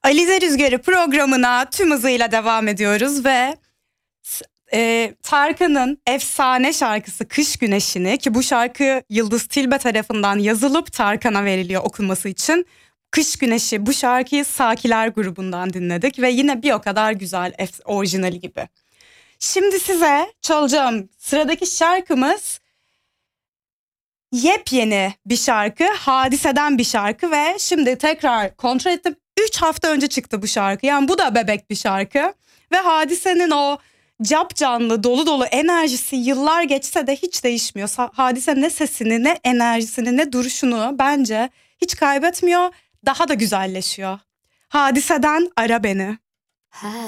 Alize Rüzgarı programına tüm hızıyla devam ediyoruz ve Tarkan'ın efsane şarkısı Kış Güneşi'ni, ki bu şarkı Yıldız Tilbe tarafından yazılıp Tarkan'a veriliyor okunması için. Kış Güneşi, bu şarkıyı Sakiler grubundan dinledik ve yine bir o kadar güzel, orijinali gibi. Şimdi size çalacağım sıradaki şarkımız yepyeni bir şarkı, Hadise'den bir şarkı ve şimdi tekrar kontrol ettim. 3 hafta önce çıktı bu şarkı. Yani bu da bebek bir şarkı. Ve Hadise'nin o capcanlı, dolu dolu enerjisi yıllar geçse de hiç değişmiyor. Hadise ne sesini, ne enerjisini, ne duruşunu bence hiç kaybetmiyor. Daha da güzelleşiyor. Hadise'den Ara Beni.